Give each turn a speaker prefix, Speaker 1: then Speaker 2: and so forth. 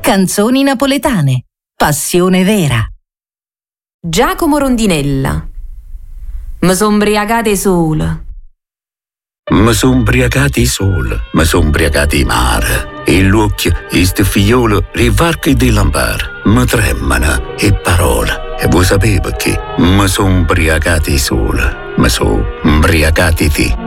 Speaker 1: Canzoni napoletane. Passione vera.
Speaker 2: Giacomo Rondinella. Mi son ubriacate sola.
Speaker 3: Mi son ubriacati sola, mi son ubriacati mare. E l'occhio, e sti figliolo, rivarchi di lampare. Mi tremano e parole. E voi sapete che mi son ubriacati sola, mi son ubriacati te.